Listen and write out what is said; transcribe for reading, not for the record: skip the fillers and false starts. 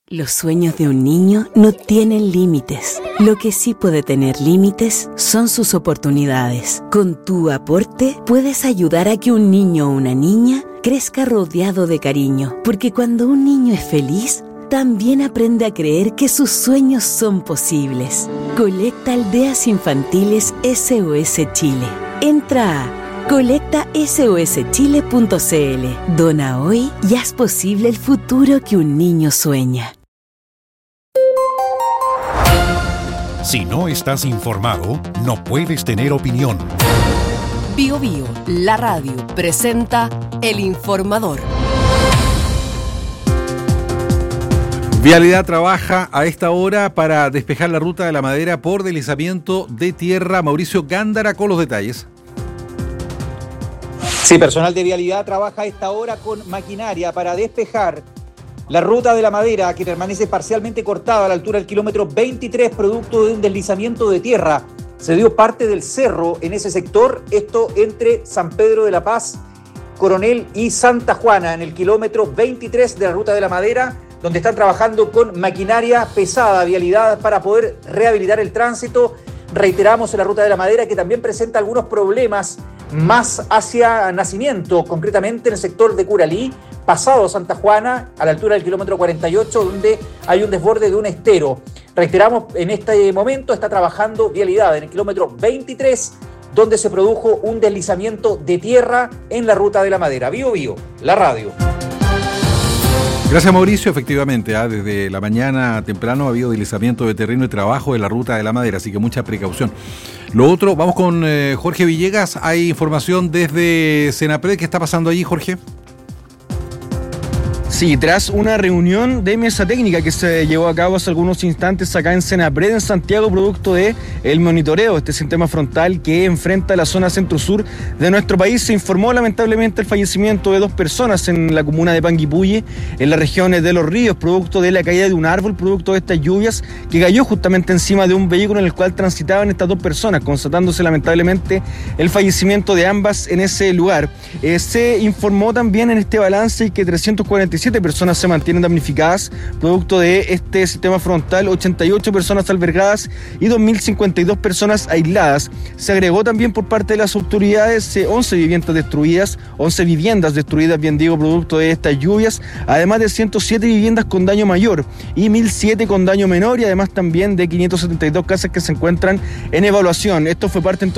Los sueños de un niño no tienen límites. Lo que sí puede tener límites son sus oportunidades. Con tu aporte puedes ayudar a que un niño o una niña crezca rodeado de cariño, porque cuando un niño es feliz, también aprende a creer que sus sueños son posibles. Colecta Aldeas Infantiles SOS Chile. Entra a colectasoschile.cl. Dona hoy y haz posible el futuro que un niño sueña. Si no estás informado, no puedes tener opinión. BioBio, la radio, presenta El Informador. Vialidad trabaja a esta hora para despejar la ruta de la Madera por deslizamiento de tierra. Mauricio Gándara con los detalles. Sí, personal de Vialidad trabaja a esta hora con maquinaria para despejar la ruta de la Madera, que permanece parcialmente cortada a la altura del kilómetro 23, producto de un deslizamiento de tierra. Se dio parte del cerro en ese sector, esto entre San Pedro de la Paz, Coronel y Santa Juana, en el kilómetro 23 de la ruta de la Madera, donde están trabajando con maquinaria pesada, Vialidad, para poder rehabilitar el tránsito. Reiteramos en la ruta de la Madera que también presenta algunos problemas más hacia Nacimiento, concretamente en el sector de Curalí, pasado Santa Juana, a la altura del kilómetro 48, donde hay un desborde de un estero. Reiteramos, en este momento está trabajando Vialidad en el kilómetro 23, donde se produjo un deslizamiento de tierra en la ruta de la Madera. BioBio, la radio. Gracias, Mauricio. Efectivamente, desde la mañana temprano ha habido deslizamiento de terreno y trabajo en la ruta de la Madera, así que mucha precaución. Lo otro, vamos con Jorge Villegas. Hay información desde Senapred. ¿Qué está pasando allí, Jorge? Sí, tras una reunión de mesa técnica que se llevó a cabo hace algunos instantes acá en Senapred, en Santiago, producto de el monitoreo, este sistema frontal que enfrenta la zona centro-sur de nuestro país, se informó lamentablemente el fallecimiento de 2 personas en la comuna de Panguipulli, en las regiones de Los Ríos, producto de la caída de un árbol, producto de estas lluvias que cayó justamente encima de un vehículo en el cual transitaban estas 2 personas, constatándose lamentablemente el fallecimiento de ambas en ese lugar. Se informó también en este balance que 347 personas se mantienen damnificadas producto de este sistema frontal, 88 personas albergadas y 2.052 personas aisladas. Se agregó también por parte de las autoridades 11 viviendas destruidas, bien digo, producto de estas lluvias, además de 107 viviendas con daño mayor y 1.007 con daño menor, y además también de 572 casas que se encuentran en evaluación. Esto fue parte entonces